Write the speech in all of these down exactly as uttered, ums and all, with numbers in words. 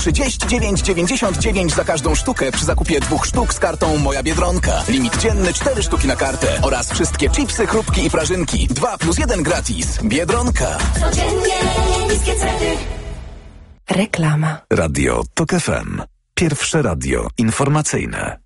trzydzieści dziewięć dziewięćdziesiąt dziewięć za każdą sztukę przy zakupie dwóch sztuk z kartą Moja Biedronka. Limit dzienny cztery sztuki na kartę oraz wszystkie chipsy, chrupki i prażynki. dwa plus jeden gratis. Biedronka. Codziennie niskie ceny. Reklama. Radio Tok F M. Pierwsze radio informacyjne.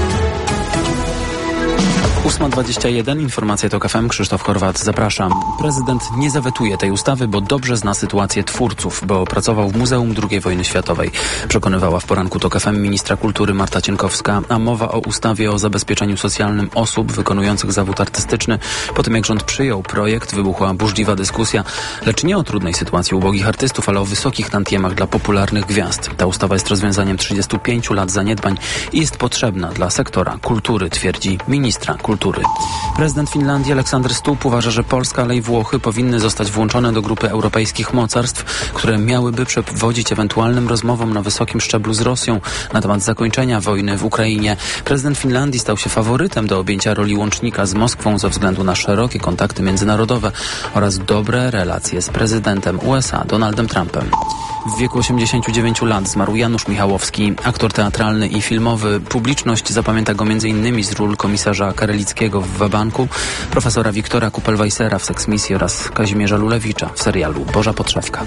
ósma dwadzieścia jeden, informacje Tok F M, Krzysztof Horwat, zapraszam. Prezydent nie zawetuje tej ustawy, bo dobrze zna sytuację twórców, bo pracował w Muzeum drugiej wojny światowej. Przekonywała w poranku Tok F M ministra kultury Marta Cienkowska, a mowa o ustawie o zabezpieczeniu socjalnym osób wykonujących zawód artystyczny. Po tym jak rząd przyjął projekt, wybuchła burzliwa dyskusja, lecz nie o trudnej sytuacji ubogich artystów, ale o wysokich tantiemach dla popularnych gwiazd. Ta ustawa jest rozwiązaniem trzydziestu pięciu lat zaniedbań i jest potrzebna dla sektora kultury, twierdzi ministra kultury. Kultury. Prezydent Finlandii Aleksander Stubb uważa, że Polska, ale i Włochy powinny zostać włączone do grupy europejskich mocarstw, które miałyby przewodzić ewentualnym rozmowom na wysokim szczeblu z Rosją na temat zakończenia wojny w Ukrainie. Prezydent Finlandii stał się faworytem do objęcia roli łącznika z Moskwą ze względu na szerokie kontakty międzynarodowe oraz dobre relacje z prezydentem U S A Donaldem Trumpem. W wieku osiemdziesięciu dziewięciu lat zmarł Janusz Michałowski, aktor teatralny i filmowy. Publiczność zapamięta go między innymi z ról komisarza Karelickiego w Wabanku, profesora Wiktora Kupelweissera w Seksmisji oraz Kazimierza Lulewicza w serialu Boża Podszewka.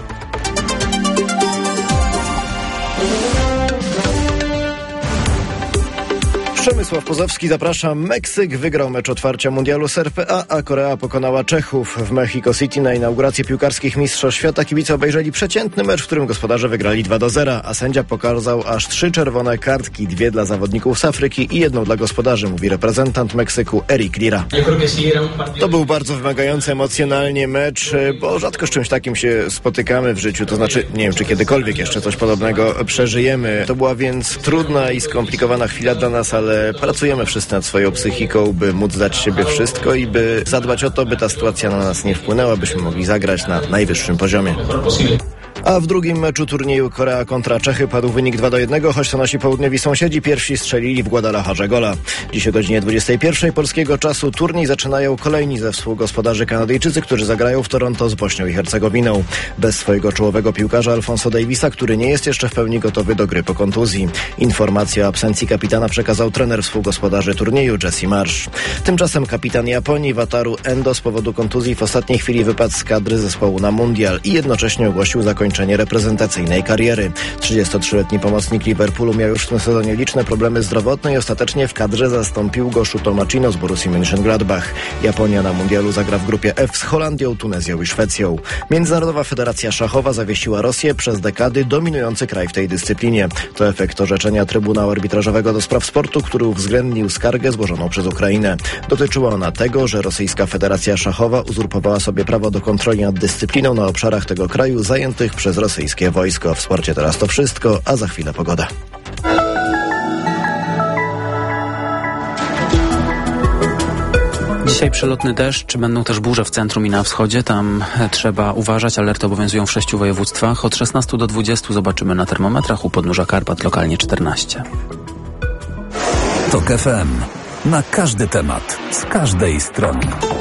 Przemysław Pozowski, zapraszam. Meksyk wygrał mecz otwarcia mundialu z R P A, a Korea pokonała Czechów. W Mexico City na inaugurację piłkarskich mistrzostw świata kibice obejrzeli przeciętny mecz, w którym gospodarze wygrali dwa do zera, a sędzia pokazał aż trzy czerwone kartki, dwie dla zawodników z Afryki i jedną dla gospodarzy, mówi reprezentant Meksyku Eric Lira. To był bardzo wymagający emocjonalnie mecz, bo rzadko z czymś takim się spotykamy w życiu, to znaczy nie wiem, czy kiedykolwiek jeszcze coś podobnego przeżyjemy. To była więc trudna i skomplikowana chwila dla nas, ale pracujemy wszyscy nad swoją psychiką, by móc dać siebie wszystko i by zadbać o to, by ta sytuacja na nas nie wpłynęła, byśmy mogli zagrać na najwyższym poziomie. A w drugim meczu turnieju Korea kontra Czechy padł wynik dwa do jednego, choć to nasi południowi sąsiedzi pierwsi strzelili w Guadalajarze gola. Dziś o godzinie dwudziestej pierwszej polskiego czasu turniej zaczynają kolejni ze współgospodarzy Kanadyjczycy, którzy zagrają w Toronto z Bośnią i Hercegowiną. Bez swojego czołowego piłkarza Alfonso Davisa, który nie jest jeszcze w pełni gotowy do gry po kontuzji. Informację o absencji kapitana przekazał trener współgospodarzy turnieju Jesse Marsh. Tymczasem kapitan Japonii Wataru Endo z powodu kontuzji w ostatniej chwili wypadł z kadry zespołu na mundial i jednocześnie ogłosił zakończenie reprezentacyjnej kariery. trzydziestotrzyletni pomocnik Liverpoolu miał już w tym sezonie liczne problemy zdrowotne i ostatecznie w kadrze zastąpił go Shuto Machino z Borussii Mönchengladbach. Japonia na mundialu zagra w grupie F z Holandią, Tunezją i Szwecją. Międzynarodowa Federacja Szachowa zawiesiła Rosję, przez dekady dominujący kraj w tej dyscyplinie. To efekt orzeczenia Trybunału Arbitrażowego do spraw sportu, który uwzględnił skargę złożoną przez Ukrainę. Dotyczyła ona tego, że Rosyjska Federacja Szachowa uzurpowała sobie prawo do kontroli nad dyscypliną na obszarach tego kraju zajętych przez rosyjskie wojsko. W sporcie teraz to wszystko, a za chwilę pogoda. Dzisiaj przelotny deszcz, będą też burze w centrum i na wschodzie. Tam trzeba uważać, alerty obowiązują w sześciu województwach. Od szesnastu do dwudziestu zobaczymy na termometrach, u podnóża Karpat lokalnie czternaście. Tok F M. Na każdy temat, z każdej strony.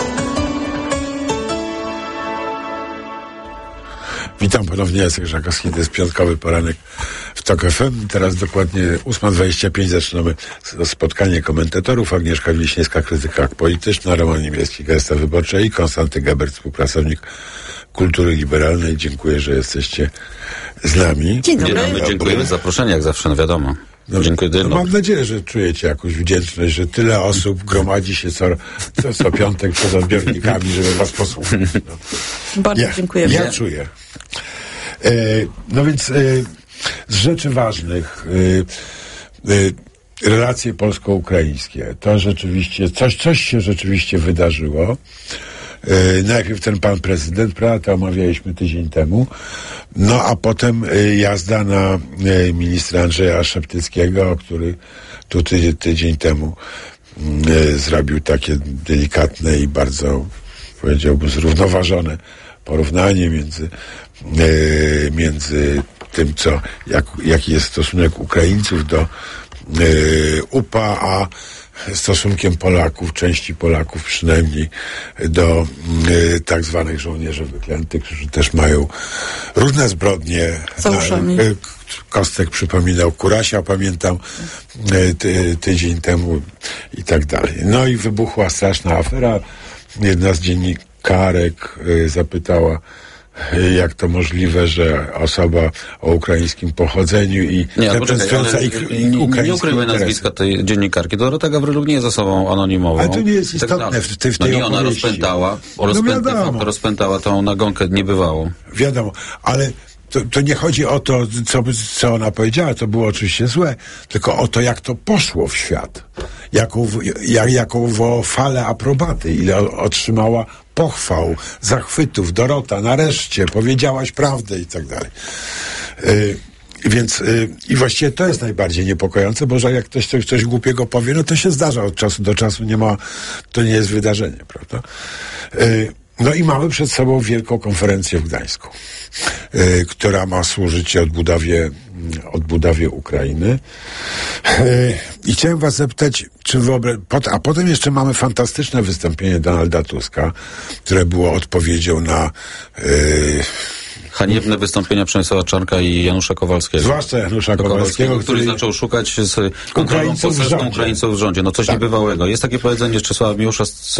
Witam ponownie, Jacek Żakowski, to jest piątkowy poranek w Tok F M. Teraz dokładnie ósma dwadzieścia pięć zaczynamy spotkanie komentatorów. Agnieszka Wiśniewska, krytyka polityczna, Roman Niemiecki, Gazeta Wyborcza i Konstanty Gebert, współpracownik Kultury Liberalnej. Dziękuję, że jesteście z nami. Dzień dobry. Dzień dobry. Dziękujemy za zaproszenie, jak zawsze, no wiadomo. No, dziękuję. No, mam nadzieję, że czujecie jakąś wdzięczność, że tyle osób gromadzi się co, co, co piątek przed odbiornikami, żeby was posłuchać. No. Bardzo ja, dziękujemy. Ja czuję. E, no więc e, z rzeczy ważnych e, e, relacje polsko-ukraińskie. To rzeczywiście, coś, coś się rzeczywiście wydarzyło. E, najpierw ten pan prezydent, prawda, to omawialiśmy tydzień temu. No a potem e, jazda na e, ministra Andrzeja Szeptyckiego, który tu tydzień, tydzień temu e, zrobił takie delikatne i bardzo, powiedziałbym, zrównoważone porównanie między, e, między tym, co, jak, jaki jest stosunek Ukraińców do, y, U P A, a stosunkiem Polaków, części Polaków przynajmniej, do y, tak zwanych żołnierzy wyklętych, którzy też mają różne zbrodnie. Za uszami. Y, Kostek przypominał Kurasia, pamiętam, y, ty, tydzień temu i tak dalej. No i wybuchła straszna afera. Jedna z dziennikarek y, zapytała, jak to możliwe, że osoba o ukraińskim pochodzeniu i nie, reprezentująca ich, ich nie, ukraińskie nie ukrywaj nazwiska tej dziennikarki. Dorota Gawryluk nie jest osobą anonimową. Ale to nie jest tak istotne w, tej, w tej No nie, ona opowieści. rozpętała, No rozpęta, wiadomo. rozpętała tą nagonkę niebywałą. Wiadomo, ale to, to nie chodzi o to, co, co ona powiedziała, to było oczywiście złe, tylko o to, jak to poszło w świat. Jaką, jak, jaką falę aprobaty, ile otrzymała pochwał, zachwytów. Dorota, nareszcie, powiedziałaś prawdę i tak dalej. Yy, Więc yy, i właściwie to jest najbardziej niepokojące, bo że jak ktoś coś, coś głupiego powie, no to się zdarza od czasu do czasu, nie ma, to nie jest wydarzenie, prawda? Yy, No i mamy przed sobą wielką konferencję w Gdańsku, yy, która ma służyć odbudowie, odbudowie Ukrainy. Yy, I chciałem was zapytać, czy wyobra- pot- a potem jeszcze mamy fantastyczne wystąpienie Donalda Tuska, które było odpowiedzią na yy, Haniebne wystąpienia Przemysława Czarnka i Janusza Kowalskiego. zwłaszcza Janusza Kowalskiego, Kowalskiego, który, który zaczął szukać z kontrolą Ukraińców w poselską rządzie. Ukraińców w rządzie. No coś Tak. niebywałego. Jest takie powiedzenie Czesława Miłosza z,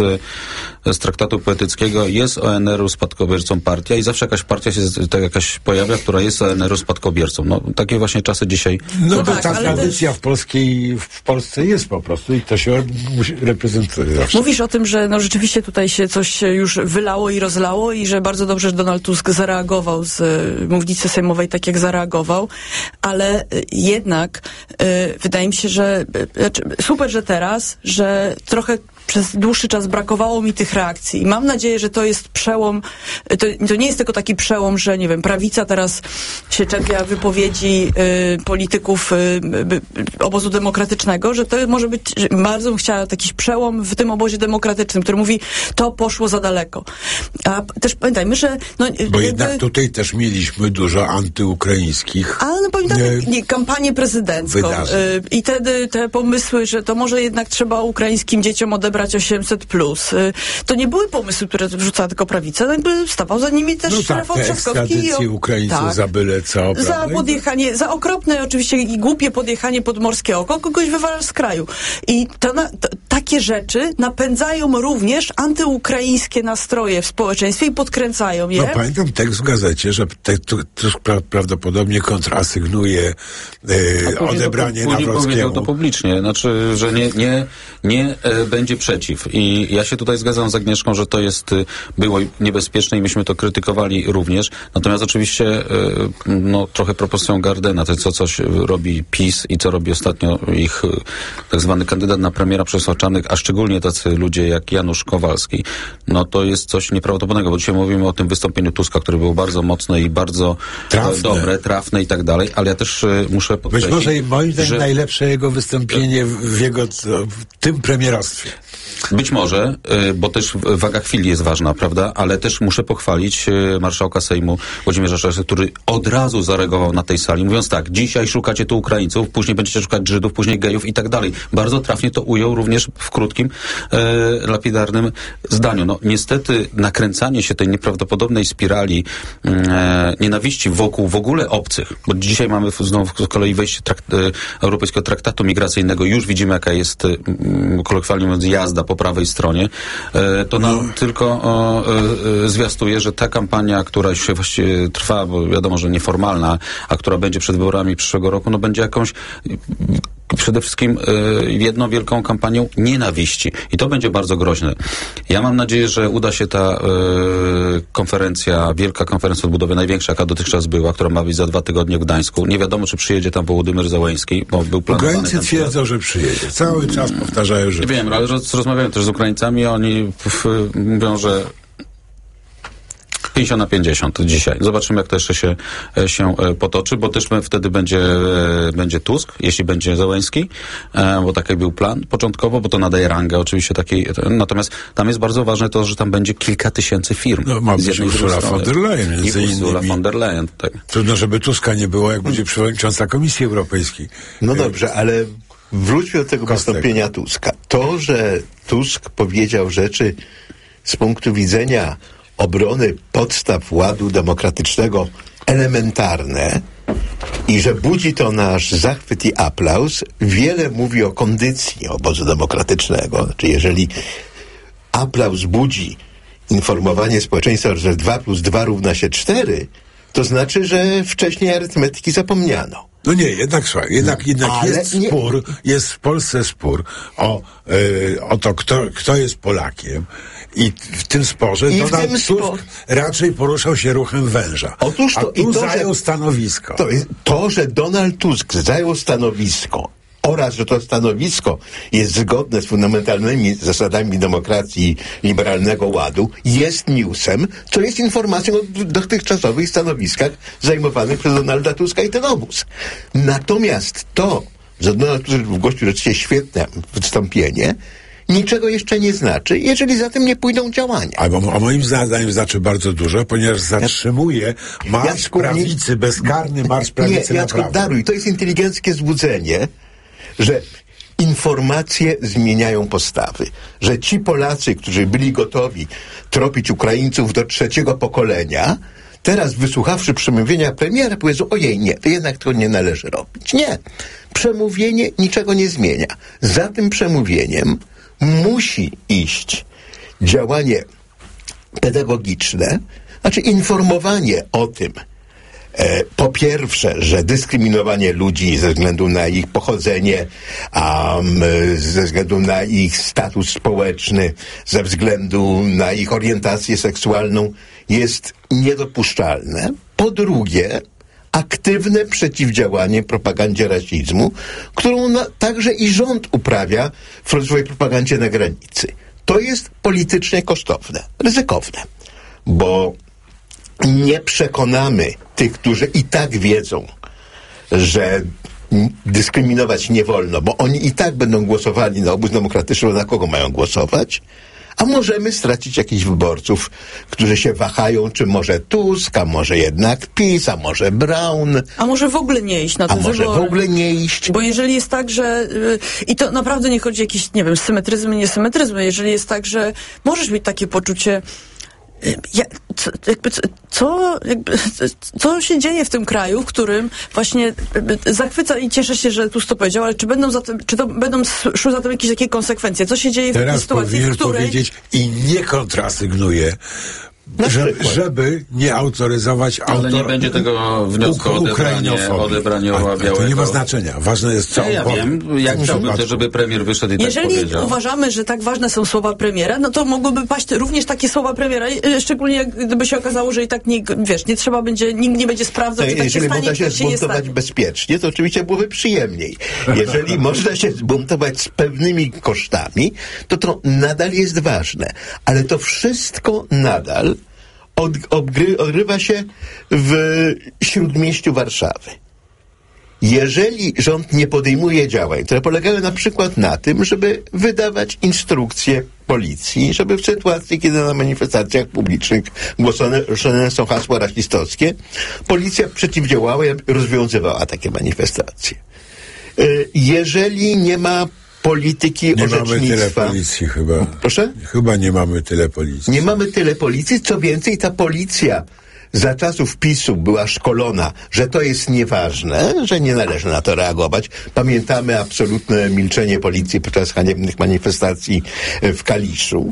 z traktatu poetyckiego: jest O N R-u spadkobiercą partia i zawsze jakaś partia się tak jakaś pojawia, która jest O N R-u spadkobiercą. No takie właśnie czasy dzisiaj. No, No bo tak, ta ale tradycja w polskiej, w Polsce jest po prostu i to się musi reprezentuje zawsze. Mówisz o tym, że no rzeczywiście tutaj się coś już wylało i rozlało i że bardzo dobrze, że Donald Tusk zareagował z y, mównicy sejmowej tak, jak zareagował, ale y, jednak y, wydaje mi się, że y, znaczy, super, że teraz, że trochę przez dłuższy czas brakowało mi tych reakcji i mam nadzieję, że to jest przełom, to, to nie jest tylko taki przełom, że nie wiem, prawica teraz się czepia wypowiedzi y, polityków y, y, obozu demokratycznego, że to może być, że bardzo bym chciała jakiś przełom w tym obozie demokratycznym, który mówi, to poszło za daleko. A też pamiętajmy, że no, Bo jakby, jednak tutaj też mieliśmy dużo antyukraińskich. ale no pamiętamy Nie. nie, kampanię prezydencką Wydarzeń. y, i wtedy te pomysły, że to może jednak trzeba ukraińskim dzieciom odebrać osiemset plus. Y, to nie były pomysły, które wrzucała tylko prawica, no jakby stawał za nimi też No tak, Rafał te Trzaskowski. ekstradycje Ukraińców tak. za byle co, Za prawda? podjechanie, za okropne oczywiście i głupie podjechanie pod morskie oko, kogoś wywalasz z kraju. I to, na, to takie rzeczy napędzają również antyukraińskie nastroje w społeczeństwie i podkręcają je. No pamiętam tekst w gazecie, że te, to, to pra, prawdopodobnie kontrasygnuje e, odebranie Później powiedział Nawrockiemu. to publicznie, znaczy, że nie, nie, nie e, będzie przeciw. I ja się tutaj zgadzam z Agnieszką, że to jest, e, było niebezpieczne i myśmy to krytykowali również. Natomiast oczywiście e, no, trochę propozycją Gardena, to co coś robi PiS i co robi ostatnio ich e, tak zwany kandydat na premiera Przemysław Czarnek, a szczególnie tacy ludzie jak Janusz Kowalski, no to jest coś nieprawdopodobnego, bo dzisiaj mówimy o tym wystąpieniu Tuska, które było bardzo mocne i bardzo Trafne. e, dobre, trafne i tak dalej, ale ja też e, muszę Być podkreślić, może moim zdaniem że najlepsze jego wystąpienie w, w jego w tym premierostwie. być może, y, bo też waga chwili jest ważna, prawda? Ale też muszę pochwalić y, marszałka Sejmu Włodzimierza Czarzastego, który od razu zareagował na tej sali, mówiąc tak: dzisiaj szukacie tu Ukraińców, później będziecie szukać Żydów, później gejów i tak dalej. Bardzo trafnie to ujął również w krótkim, y, lapidarnym zdaniu. No niestety nakręcanie się tej nieprawdopodobnej spirali y, nienawiści wokół w ogóle obcych, bo dzisiaj mamy znowu z kolei wejście trakt, y, Europejskiego Traktatu Migracyjnego, już widzimy, jaka jest y, kolokwialnie mówiąc jazda po prawej stronie, e, to nam tylko o, e, zwiastuje, że ta kampania, która się właściwie trwa, bo wiadomo, że nieformalna, a która będzie przed wyborami przyszłego roku, no będzie jakąś przede wszystkim y, jedną wielką kampanią nienawiści. I to będzie bardzo groźne. Ja mam nadzieję, że uda się ta y, konferencja, wielka konferencja odbudowy, największa, jaka dotychczas była, która ma być za dwa tygodnie w Gdańsku. Nie wiadomo, czy przyjedzie tam Wołodymyr Zełenski, bo był planowany. Ukraińcy tam twierdzą, że przyjedzie. Cały czas powtarzają, że Nie wiem, ale roz, rozmawiałem też z Ukraińcami, oni f, mówią, że pięćdziesiąt na pięćdziesiąt dzisiaj. Zobaczymy, jak to jeszcze się, się potoczy, bo też wtedy będzie, będzie Tusk, jeśli będzie Zełenski, bo taki był plan początkowo, bo to nadaje rangę oczywiście takiej. Natomiast tam jest bardzo ważne to, że tam będzie kilka tysięcy firm. No, ma z być jednej Ursula strony. von der Leyen, między I Ursula innymi. von der Leyen, tak. Trudno, żeby Tuska nie było, jak będzie przewodnicząca Komisji Europejskiej. No dobrze, ale wróćmy do tego Kostek. wystąpienia Tuska. To, że Tusk powiedział rzeczy z punktu widzenia obrony podstaw ładu demokratycznego elementarne i że budzi to nasz zachwyt i aplauz, wiele mówi o kondycji obozu demokratycznego. Znaczy, jeżeli aplauz budzi informowanie społeczeństwa, że dwa plus dwa równa się cztery, to znaczy, że wcześniej arytmetyki zapomniano. No nie, jednak słuchaj, jednak, jednak Ale jest nie- spór, jest w Polsce spór o, e, o to, kto, kto jest Polakiem i w tym sporze I w Donald tym Tusk spor- raczej poruszał się ruchem węża. Otóż to- a tu i to, że- zajął stanowisko. To, jest, to, że Donald Tusk zajął stanowisko oraz, że to stanowisko jest zgodne z fundamentalnymi zasadami demokracji i liberalnego ładu, jest newsem, co jest informacją o dotychczasowych stanowiskach zajmowanych przez Donalda Tuska i ten obóz. Natomiast to, że Donald Tusk wygłosił rzeczywiście świetne wystąpienie, niczego jeszcze nie znaczy, jeżeli za tym nie pójdą działania. A, a moim zdaniem znaczy bardzo dużo, ponieważ zatrzymuje marsz Jacku, nie- prawicy, bezkarny marsz prawicy Nie, na Jacku, prawo. daruj, to jest inteligenckie złudzenie, że informacje zmieniają postawy. Że ci Polacy, którzy byli gotowi tropić Ukraińców do trzeciego pokolenia, teraz wysłuchawszy przemówienia premiera, powiedzą, ojej, nie, to jednak to nie należy robić. Nie. Przemówienie niczego nie zmienia. Za tym przemówieniem musi iść działanie pedagogiczne, znaczy informowanie o tym, E, po pierwsze, że dyskryminowanie ludzi ze względu na ich pochodzenie, um, ze względu na ich status społeczny, ze względu na ich orientację seksualną jest niedopuszczalne. Po drugie, aktywne przeciwdziałanie propagandzie rasizmu, którą na, także i rząd uprawia w swojej propagandzie na granicy. To jest politycznie kosztowne, ryzykowne, bo nie przekonamy tych, którzy i tak wiedzą, że dyskryminować nie wolno, bo oni i tak będą głosowali na obóz demokratyczny, na kogo mają głosować, a możemy stracić jakichś wyborców, którzy się wahają, czy może Tusk, a może jednak PiS, a może Braun, A może w ogóle nie iść na te a może w wybory? ogóle nie iść. Bo jeżeli jest tak, że y, i to naprawdę nie chodzi o jakieś, nie wiem, symetryzmy, niesymetryzmy, jeżeli jest tak, że możesz mieć takie poczucie, y, ja, co, jakby, co- co, jakby, co się dzieje w tym kraju, w którym właśnie y, zachwyca i cieszę się, że Tusk to powiedział, ale czy będą za tym, czy to będą szły za tym jakieś takie konsekwencje? Co się dzieje w takiej Teraz sytuacji, powinien w której... powiedzieć i nie kontrasygnuje, Na że, przykład. żeby nie autoryzować Ale autor... nie będzie tego wniosku o Uk- odebranie, ukrainofobii. odebranie A- Orła a To nie Białego. ma znaczenia. Ważne jest, co Ja, ja on powie. wiem, jak W chciałbym przypadku. też, żeby premier wyszedł i tak Jeżeli powiedział. uważamy, że tak ważne są słowa premiera, no to mogłyby paść również takie słowa premiera, y, szczególnie jak gdyby się okazało, że i tak nie, wiesz, nie trzeba będzie, nikt nie będzie sprawdzał, To czy tak się jeżeli stanie, można czy się tak się nie zbuntować stanie. bezpiecznie, to oczywiście byłoby przyjemniej. Jeżeli można się zbuntować z pewnymi kosztami, to to nadal jest ważne. Ale to wszystko nadal od, obgry, odgrywa się w śródmieściu Warszawy. Jeżeli rząd nie podejmuje działań, które polegają na przykład na tym, żeby wydawać instrukcje policji, żeby w sytuacji, kiedy na manifestacjach publicznych głoszone, głoszone są hasła rasistowskie, policja przeciwdziałała i rozwiązywała takie manifestacje. Y, Jeżeli nie ma polityki Nie mamy tyle orzecznictwa... policji chyba. Proszę? Chyba nie mamy tyle policji. Nie mamy tyle policji, co więcej, ta policja za czasów PiSu była szkolona, że to jest nieważne, że nie należy na to reagować. Pamiętamy absolutne milczenie policji podczas haniebnych manifestacji w Kaliszu.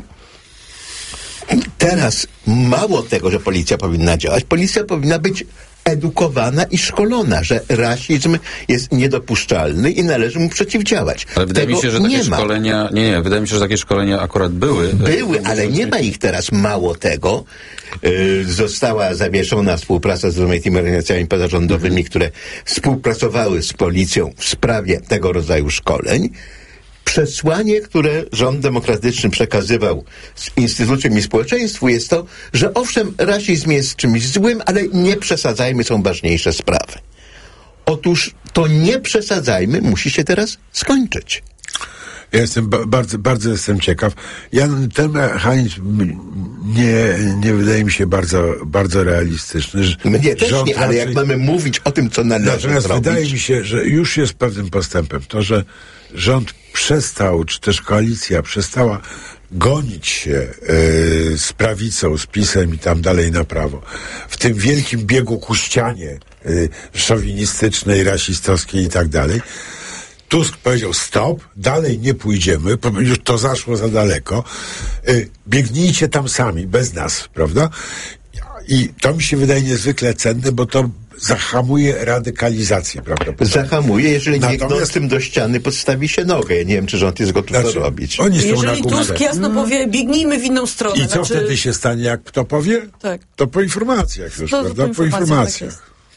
Teraz mało tego, że policja powinna działać, policja powinna być edukowana i szkolona, że rasizm jest niedopuszczalny i należy mu przeciwdziałać. Ale wydaje Tego mi się, że nie takie ma. szkolenia, nie, nie, wydaje mi się, że takie szkolenia akurat były. Były, ale nie ma ich teraz. Mało tego, yy, została zawieszona współpraca z rozmaitymi organizacjami pozarządowymi, które współpracowały z policją w sprawie tego rodzaju szkoleń. Przesłanie, które rząd demokratyczny przekazywał z instytucjom i społeczeństwu, jest to, że owszem, rasizm jest czymś złym, ale nie przesadzajmy, są ważniejsze sprawy. Otóż to nie przesadzajmy musi się teraz skończyć. Ja jestem ba- bardzo, bardzo jestem ciekaw. Ja, ten mechanizm nie, nie wydaje mi się bardzo, bardzo realistyczny. Mnie też Rząd nie, ale raczej... jak mamy mówić o tym, co należy Natomiast zrobić... wydaje mi się, że już jest pewnym postępem to, że rząd przestał, czy też koalicja przestała gonić się yy, z prawicą, z PiS-em i tam dalej na prawo. W tym wielkim biegu ku ścianie yy, szowinistycznej, rasistowskiej i tak dalej. Tusk powiedział stop, dalej nie pójdziemy, już to zaszło za daleko. Yy, biegnijcie tam sami, bez nas, prawda? I to mi się wydaje niezwykle cenne, bo to zahamuje radykalizację, prawda? Zahamuje, jeżeli Natomiast... biegnącym do ściany podstawi się nogę. Ja nie wiem, czy rząd jest gotów znaczy, to robić. Oni są Jeżeli na Tusk jasno mm. powie, biegnijmy w inną stronę. I co znaczy... wtedy się stanie, jak kto powie? Tak. To po informacjach już, To prawda? po Po informacjach, informacjach. tak jest.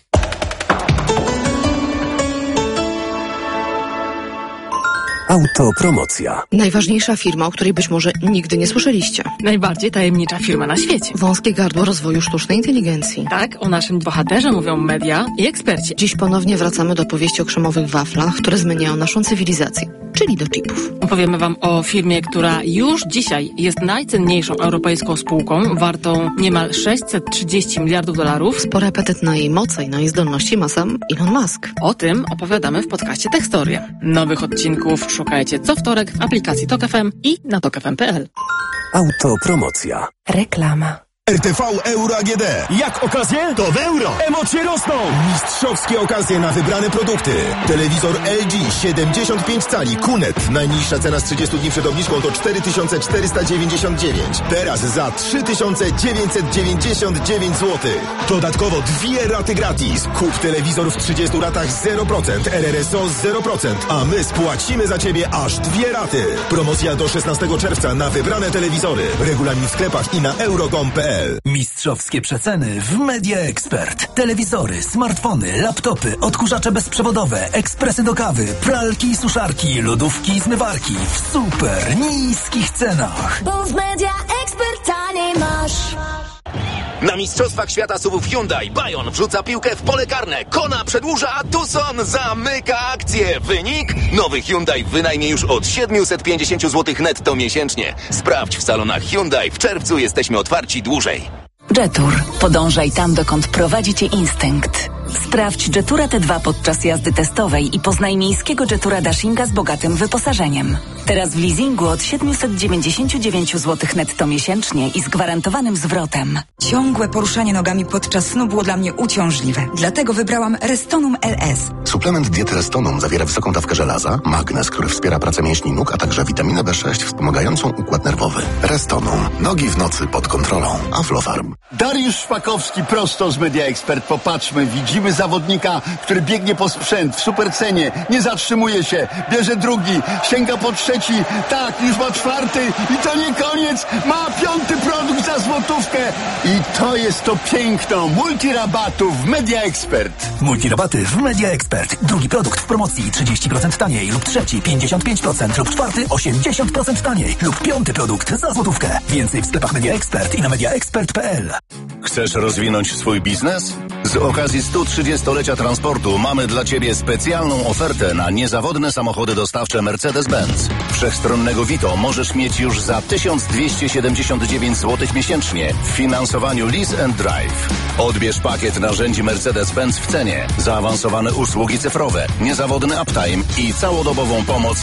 Autopromocja. Najważniejsza firma, o której być może nigdy nie słyszeliście. Najbardziej tajemnicza firma na świecie. Wąskie gardło rozwoju sztucznej inteligencji. Tak, o naszym bohaterze mówią media i eksperci. Dziś ponownie wracamy do opowieści o krzemowych waflach, które zmieniają naszą cywilizację, czyli do chipów. Opowiemy wam o firmie, która już dzisiaj jest najcenniejszą europejską spółką, wartą niemal sześćset trzydzieści miliardów dolarów. Spory apetyt na jej moce i na jej zdolności ma sam Elon Musk. O tym opowiadamy w podcaście Tekstoria. Nowych odcinków szukajcie co wtorek w aplikacji Tok F M i na tok f m kropka p l. Autopromocja. Reklama. R T V Euro A G D. Jak okazje? To w euro. Emocje rosną. Mistrzowskie okazje na wybrane produkty. Telewizor L G siedemdziesiąt pięć cali Q N E T. Najniższa cena z trzydziestu dni przed obniżką to cztery tysiące czterysta dziewięćdziesiąt dziewięć. Teraz za trzy tysiące dziewięćset dziewięćdziesiąt dziewięć złotych. Dodatkowo dwie raty gratis. Kup telewizor w trzydziestu ratach zero procent. R R S O zero procent. A my spłacimy za Ciebie aż dwie raty. Promocja do szesnastego czerwca na wybrane telewizory. Regulamin w sklepach i na euro kropka com kropka p l. Mistrzowskie przeceny w Media Expert. Telewizory, smartfony, laptopy, odkurzacze bezprzewodowe, ekspresy do kawy, pralki i suszarki, lodówki i zmywarki w super niskich cenach. Bo w Media Expert taniej masz. Na Mistrzostwach Świata suwów Hyundai Bayon wrzuca piłkę w pole karne. Kona przedłuża, a Tucson zamyka akcję. Wynik? Nowy Hyundai w wynajmie już od siedemset pięćdziesiąt złotych netto miesięcznie. Sprawdź w salonach Hyundai. W czerwcu jesteśmy otwarci dłużej. Jetur. Podążaj tam, dokąd prowadzi cię instynkt. Sprawdź Jetura T dwa podczas jazdy testowej i poznaj miejskiego Jetura Dashinga z bogatym wyposażeniem. Teraz w leasingu od siedemset dziewięćdziesiąt dziewięć złotych netto miesięcznie i z gwarantowanym zwrotem. Ciągłe poruszanie nogami podczas snu było dla mnie uciążliwe. Dlatego wybrałam Restonum L S. Suplement diety Restonum zawiera wysoką dawkę żelaza, magnez, który wspiera pracę mięśni nóg, a także witaminę B sześć wspomagającą układ nerwowy. Restonum. Nogi w nocy pod kontrolą. Aflofarm. Dariusz Szpakowski prosto z Media Expert. Popatrzmy, widzimy zawodnika, który biegnie po sprzęt w supercenie, nie zatrzymuje się, bierze drugi, sięga po trzeci, tak, już ma czwarty i to nie koniec, ma piąty produkt za złotówkę i to jest to piękno multirabatów w Media Expert. Multirabaty w Media Expert. Drugi produkt w promocji trzydzieści procent taniej lub trzeci pięćdziesiąt pięć procent lub czwarty osiemdziesiąt procent taniej lub piąty produkt za złotówkę. Więcej w sklepach Media Expert i na media expert kropka p l. Chcesz rozwinąć swój biznes? Z okazji stu trzydziestolecia transportu mamy dla Ciebie specjalną ofertę na niezawodne samochody dostawcze Mercedes-Benz. Wszechstronnego Vito możesz mieć już za tysiąc dwieście siedemdziesiąt dziewięć złotych miesięcznie w finansowaniu Lease and Drive. Odbierz pakiet narzędzi Mercedes-Benz w cenie, zaawansowane usługi cyfrowe, niezawodny uptime i całodobową pomoc